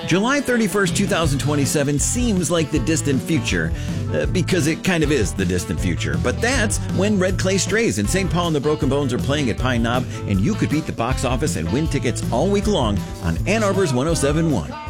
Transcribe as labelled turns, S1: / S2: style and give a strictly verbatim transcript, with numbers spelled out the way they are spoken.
S1: July thirty-first, twenty twenty-seven seems like the distant future, uh, because it kind of is the distant future. But that's when Red Clay Strays in Saint Paul and the Broken Bones are playing at Pine Knob, and you could beat the box office and win tickets all week long on Ann Arbor's one oh seven point one.